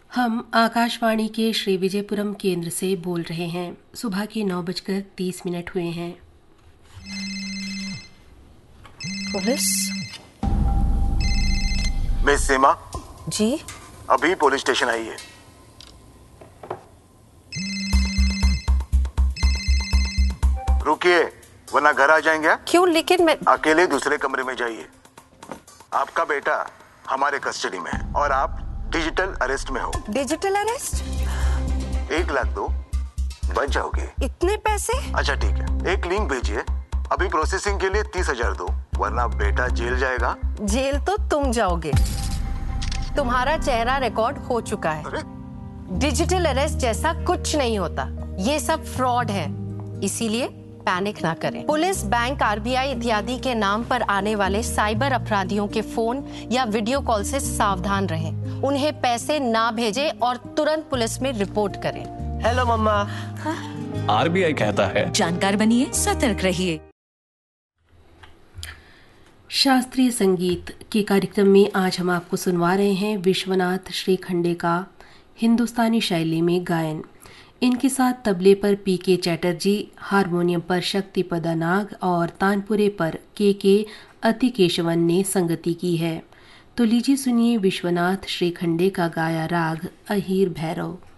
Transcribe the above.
हम आकाशवाणी के श्री विजयपुरम केंद्र से बोल रहे हैं। सुबह के 9:30 हुए हैं। पुलिस? मिस सीमा जी? अभी पुलिस स्टेशन आई है। रुकिए वरना घर आ जाएंगे। क्यों? लेकिन मैं अकेले दूसरे कमरे में जाइए। आपका बेटा हमारे कस्टडी में है और आप डिजिटल अरेस्ट में हो। Digital arrest? 1 लाख दो, बच जाओगे। इतने पैसे? अच्छा ठीक है, एक लिंक भेजिए। अभी प्रोसेसिंग के लिए 30,000 दो, वरना बेटा जेल जाएगा। जेल तो तुम जाओगे। तुम्हारा चेहरा रिकॉर्ड हो चुका है। अरे? डिजिटल अरेस्ट जैसा कुछ नहीं होता, ये सब फ्रॉड है। इसीलिए पैनिक ना करें। पुलिस, बैंक, आरबीआई इत्यादि के नाम पर आने वाले साइबर अपराधियों के फोन या वीडियो कॉल से सावधान रहें। उन्हें पैसे ना भेजें और तुरंत पुलिस में रिपोर्ट करें। हेलो मम्मा। आरबीआई कहता है, जानकार बनिए, सतर्क रहिए। शास्त्रीय संगीत के कार्यक्रम में आज हम आपको सुनवा रहे हैं विश्वनाथ श्रीखंडे का हिंदुस्तानी शैली में गायन। इनके साथ तबले पर पीके चैटर्जी, हारमोनियम पर शक्तिपदा नाग और तानपुरे पर के अतिकेशवन ने संगति की है। तो लीजिए सुनिए विश्वनाथ श्रीखंडे का गाया राग अहीर भैरव।